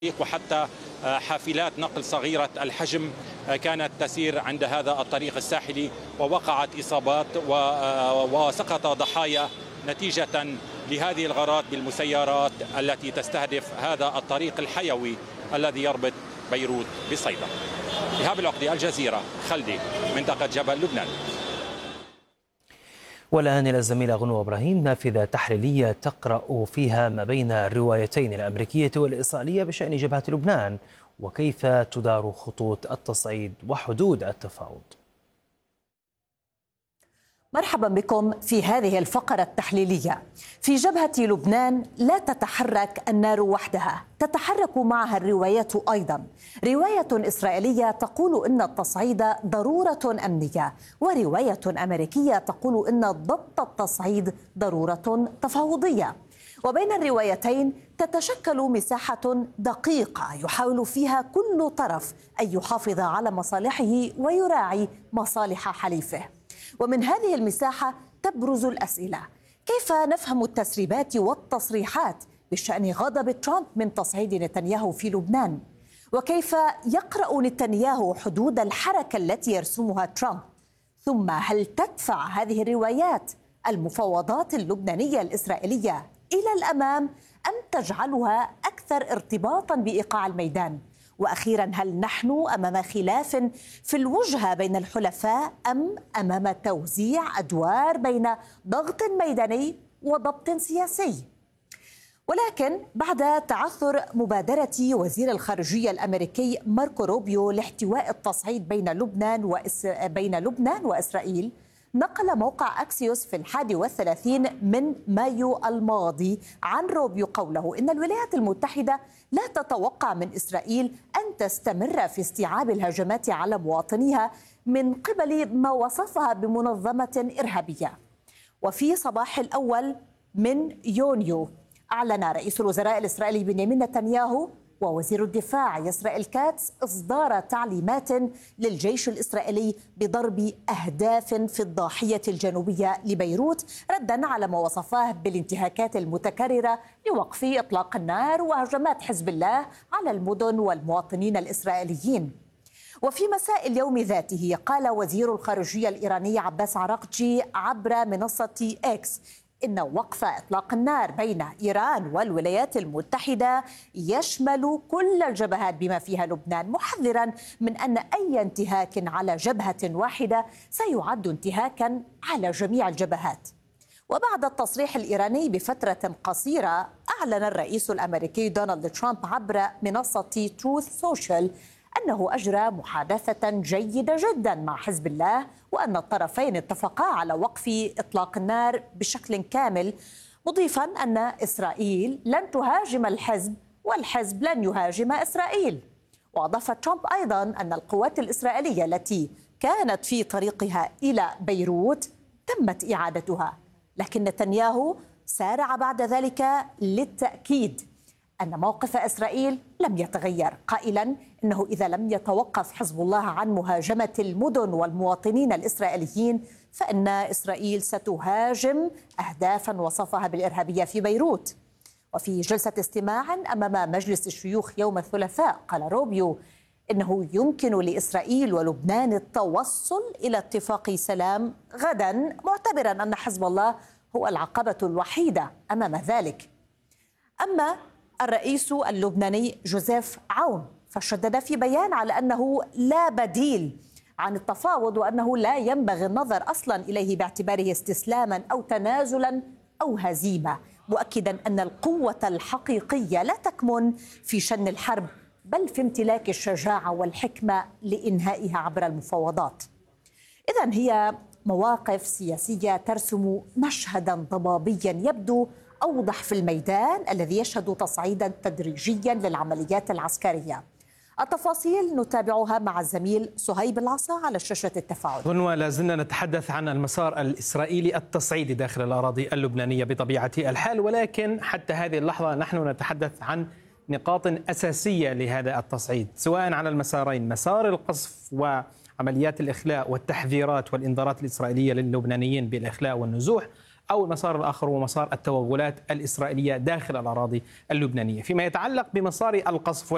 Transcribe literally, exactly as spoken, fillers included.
وحتى حافلات نقل صغيرة الحجم كانت تسير عند هذا الطريق الساحلي، ووقعت إصابات وسقط ضحايا نتيجة لهذه الغارات بالمسيرات التي تستهدف هذا الطريق الحيوي الذي يربط بيروت بصيدا. إيهاب العقدي، الجزيرة، خلدي، منطقة جبل لبنان. والآن إلى الزميلة غنوة إبراهيم، نافذة تحليلية تقرأ فيها ما بين الروايتين الأمريكية والإسرائيلية بشأن جبهة لبنان وكيف تدار خطوط التصعيد وحدود التفاوض. مرحبا بكم في هذه الفقرة التحليلية. في جبهة لبنان لا تتحرك النار وحدها، تتحرك معها الروايات أيضا. رواية إسرائيلية تقول إن التصعيد ضرورة أمنية، ورواية أمريكية تقول إن ضبط التصعيد ضرورة تفاوضية. وبين الروايتين تتشكل مساحة دقيقة يحاول فيها كل طرف أن يحافظ على مصالحه ويراعي مصالح حليفه. ومن هذه المساحة تبرز الأسئلة: كيف نفهم التسريبات والتصريحات بشأن غضب ترامب من تصعيد نتنياهو في لبنان؟ وكيف يقرأ نتنياهو حدود الحركة التي يرسمها ترامب؟ ثم هل تدفع هذه الروايات المفاوضات اللبنانية الإسرائيلية إلى الأمام أم تجعلها أكثر ارتباطا بإيقاع الميدان؟ وأخيرا، هل نحن أمام خلاف في الوجهة بين الحلفاء أم أمام توزيع أدوار بين ضغط ميداني وضبط سياسي؟ ولكن بعد تعثر مبادرة وزير الخارجية الأمريكي ماركو روبيو لاحتواء التصعيد بين لبنان وإس... بين لبنان وإسرائيل، نقل موقع أكسيوس في الحادي والثلاثين من مايو الماضي عن روبيو قوله إن الولايات المتحدة لا تتوقع من إسرائيل أن تستمر في استيعاب الهجمات على مواطنيها من قبل ما وصفها بمنظمة إرهابية. وفي صباح الأول من يونيو أعلن رئيس الوزراء الإسرائيلي بنيامين نتنياهو ووزير الدفاع إسرائيل كاتس إصدار تعليمات للجيش الإسرائيلي بضرب أهداف في الضاحية الجنوبية لبيروت، ردا على ما وصفاه بالانتهاكات المتكررة لوقف إطلاق النار وهجمات حزب الله على المدن والمواطنين الإسرائيليين. وفي مساء اليوم ذاته قال وزير الخارجية الإيراني عباس عراقجي عبر منصة إكس إن وقف إطلاق النار بين إيران والولايات المتحدة يشمل كل الجبهات بما فيها لبنان، محذرا من أن أي انتهاك على جبهة واحدة سيعد انتهاكا على جميع الجبهات. وبعد التصريح الإيراني بفترة قصيرة أعلن الرئيس الأمريكي دونالد ترامب عبر منصة تروث سوشيال أنه أجرى محادثة جيدة جدا مع حزب الله، وأن الطرفين اتفقا على وقف إطلاق النار بشكل كامل، مضيفا أن إسرائيل لن تهاجم الحزب والحزب لن يهاجم إسرائيل. وأضاف ترامب أيضا أن القوات الإسرائيلية التي كانت في طريقها إلى بيروت تمت إعادتها، لكن نتنياهو سارع بعد ذلك للتأكيد أن موقف إسرائيل لم يتغير، قائلا إنه إذا لم يتوقف حزب الله عن مهاجمة المدن والمواطنين الإسرائيليين فإن إسرائيل ستهاجم أهدافا وصفها بالإرهابية في بيروت. وفي جلسة استماع أمام مجلس الشيوخ يوم الثلاثاء قال روبيو إنه يمكن لإسرائيل ولبنان التوصل إلى اتفاق سلام غدا، معتبرا أن حزب الله هو العقبة الوحيدة أمام ذلك. أما الرئيس اللبناني جوزيف عون فشدد في بيان على أنه لا بديل عن التفاوض، وأنه لا ينبغي النظر أصلا إليه باعتباره استسلاما أو تنازلا أو هزيمة، مؤكدا أن القوة الحقيقية لا تكمن في شن الحرب بل في امتلاك الشجاعة والحكمة لإنهائها عبر المفاوضات. إذن هي مواقف سياسية ترسم مشهدا ضبابيا يبدو أوضح في الميدان الذي يشهد تصعيدا تدريجيا للعمليات العسكرية. التفاصيل نتابعها مع الزميل صهيب العصا على شاشة التفاعل. غنوة، لازلنا نتحدث عن المسار الإسرائيلي التصعيدي داخل الأراضي اللبنانية بطبيعة الحال، ولكن حتى هذه اللحظة نحن نتحدث عن نقاط أساسية لهذا التصعيد، سواء على المسارين، مسار القصف وعمليات الإخلاء والتحذيرات والإنذارات الإسرائيلية للبنانيين بالإخلاء والنزوح، أو المسار الآخر هو مسار التوغلات الإسرائيلية داخل الأراضي اللبنانية. فيما يتعلق بمسار القصف